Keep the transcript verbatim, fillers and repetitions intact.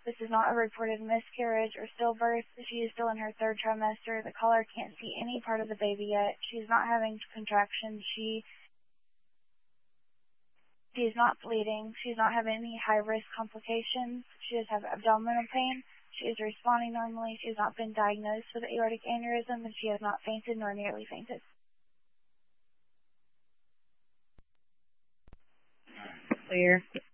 This is not a reported miscarriage or stillbirth. She is still in her third trimester. The caller can't see any part of the baby yet. She is not having contractions. She She is not bleeding. She is not having any high-risk complications. She does have abdominal pain. She is responding normally. She has not been diagnosed with aortic aneurysm, and she has not fainted nor nearly fainted. Clear.